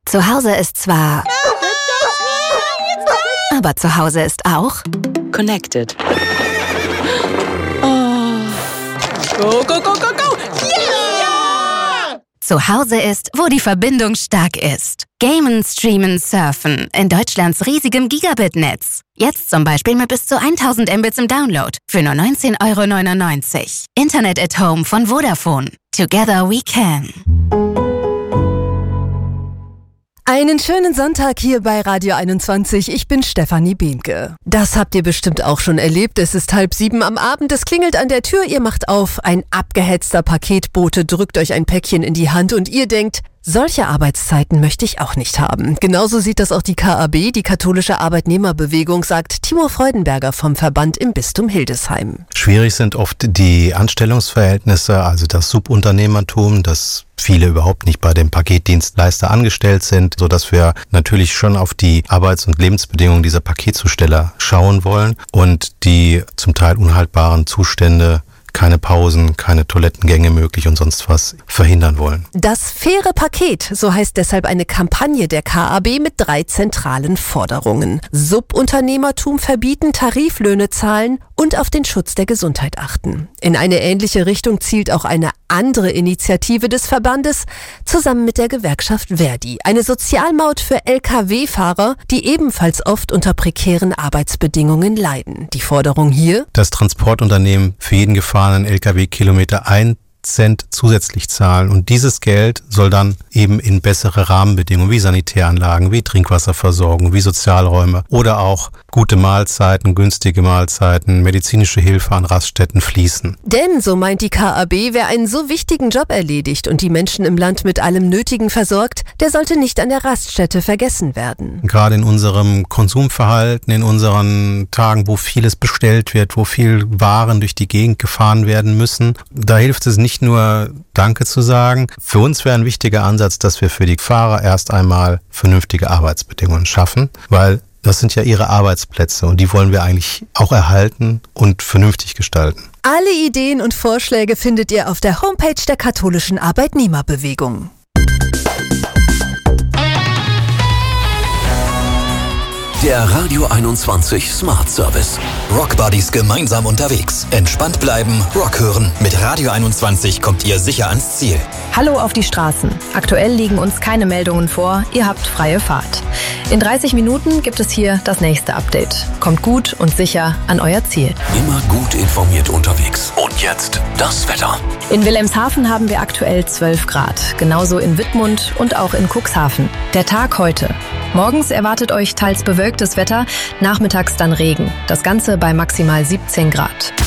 Zu Hause ist zwar... Aber zu Hause ist auch... Connected. Go, go, go, go, go! Yeah! Zu Hause ist, wo die Verbindung stark ist. Gamen, streamen, surfen in Deutschlands riesigem Gigabit-Netz. Jetzt zum Beispiel mit bis zu 1000 Mbits im Download für nur 19,99 €. Internet at Home von Vodafone. Together we can. Einen schönen Sonntag hier bei Radio 21. Ich bin Stefanie Behnke. Das habt ihr bestimmt auch schon erlebt. Es ist 6:30 am Abend, es klingelt an der Tür, ihr macht auf, ein abgehetzter Paketbote drückt euch ein Päckchen in die Hand und ihr denkt, solche Arbeitszeiten möchte ich auch nicht haben. Genauso sieht das auch die KAB, die katholische Arbeitnehmerbewegung, sagt Timo Freudenberger vom Verband im Bistum Hildesheim. Schwierig sind oft die Anstellungsverhältnisse, also das Subunternehmertum, dass viele überhaupt nicht bei dem Paketdienstleister angestellt sind, sodass wir natürlich schon auf die Arbeits- und Lebensbedingungen dieser Paketzusteller schauen wollen und die zum Teil unhaltbaren Zustände, keine Pausen, keine Toilettengänge möglich und sonst was verhindern wollen. Das faire Paket, so heißt deshalb eine Kampagne der KAB mit 3 zentralen Forderungen. Subunternehmertum verbieten, Tariflöhne zahlen und auf den Schutz der Gesundheit achten. In eine ähnliche Richtung zielt auch eine andere Initiative des Verbandes zusammen mit der Gewerkschaft Verdi. Eine Sozialmaut für Lkw-Fahrer, die ebenfalls oft unter prekären Arbeitsbedingungen leiden. Die Forderung hier: Das Transportunternehmen für jeden gefahrenen Lkw-Kilometer 1 Cent zusätzlich zahlen und dieses Geld soll dann eben in bessere Rahmenbedingungen wie Sanitäranlagen, wie Trinkwasserversorgung, wie Sozialräume oder auch gute Mahlzeiten, günstige Mahlzeiten, medizinische Hilfe an Raststätten fließen. Denn, so meint die KAB, wer einen so wichtigen Job erledigt und die Menschen im Land mit allem Nötigen versorgt, der sollte nicht an der Raststätte vergessen werden. Gerade in unserem Konsumverhalten, in unseren Tagen, wo vieles bestellt wird, wo viel Waren durch die Gegend gefahren werden müssen, da hilft es nicht nur Danke zu sagen. Für uns wäre ein wichtiger Ansatz, dass wir für die Fahrer erst einmal vernünftige Arbeitsbedingungen schaffen, weil das sind ja ihre Arbeitsplätze und die wollen wir eigentlich auch erhalten und vernünftig gestalten. Alle Ideen und Vorschläge findet ihr auf der Homepage der katholischen Arbeitnehmerbewegung. Der Radio 21 Smart Service. Rockbuddies gemeinsam unterwegs. Entspannt bleiben, Rock hören. Mit Radio 21 kommt ihr sicher ans Ziel. Hallo auf die Straßen. Aktuell liegen uns keine Meldungen vor. Ihr habt freie Fahrt. In 30 Minuten gibt es hier das nächste Update. Kommt gut und sicher an euer Ziel. Immer gut informiert unterwegs. Und jetzt das Wetter. In Wilhelmshaven haben wir aktuell 12 Grad. Genauso in Wittmund und auch in Cuxhaven. Der Tag heute. Morgens erwartet euch teils bewölktes Wetter, nachmittags dann Regen. Das Ganze bei maximal 17 Grad.